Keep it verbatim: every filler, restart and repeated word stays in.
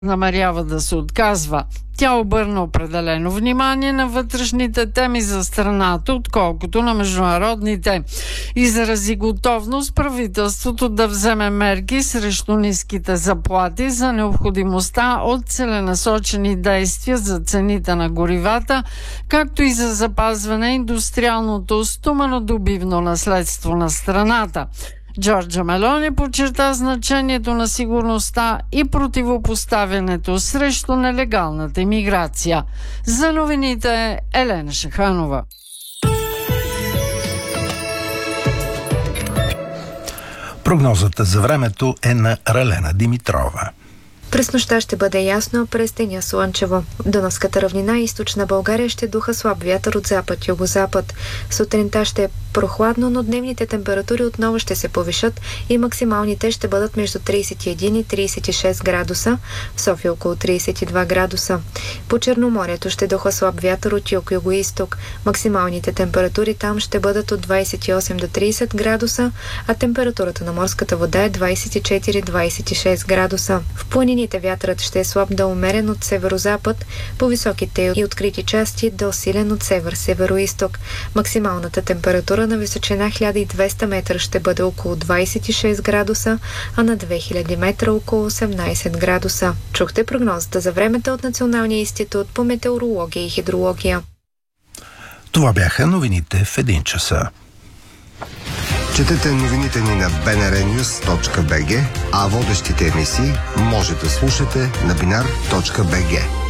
намерява да се отказва. Тя обърна определено внимание на вътрешните теми за страната, отколкото на международните. Изрази готовност правителството да вземе мерки срещу ниските заплати, за необходимостта от целенасочени действия за цените на горивата, както и за запазване индустриалното стоманодобивно наследство на страната. Джорджа Мелони подчерта значението на сигурността и противопоставянето срещу нелегалната имиграция. За новините Елена Шаханова. Прогнозата за времето е на Ралена Димитрова. През нощта ще бъде ясно, през деня слънчево. В Дунавската равнина и източна България ще духа слаб вятър от запад-югозапад. Сутринта ще е прохладно, но дневните температури отново ще се повишат и максималните ще бъдат между тридесет и един и тридесет и шест градуса, в София около тридесет и два градуса. По Черноморието ще духа слаб вятър от юг-югоизток. Максималните температури там ще бъдат от двадесет и осем до тридесет градуса, а температурата на морската вода е двадесет и четири до двадесет и шест градуса. В планините вятърът ще е слаб до умерен от северозапад, по високите и открити части до силен от север-североизток. Максималната температура на височина хиляда и двеста метра ще бъде около двадесет и шест градуса, а на две хиляди метра около осемнадесет градуса. Чухте прогнозата за времето от Националния институт по метеорология и хидрология. Това бяха новините в един часа. Четете новините ни на би ен ар нюз точка би джи, а водещите емисии може да слушате на бинар точка би джи.